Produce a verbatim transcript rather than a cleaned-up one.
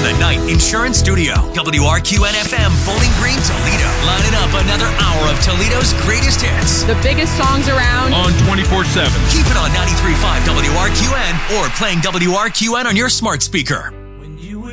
the night Insurance Studio. W R Q N F M, Bowling Green, Toledo. Lining up another hour of Toledo's greatest hits. The biggest songs around. On twenty-four seven. Keep it on ninety-three point five W R Q N or playing W R Q N on your smart speaker.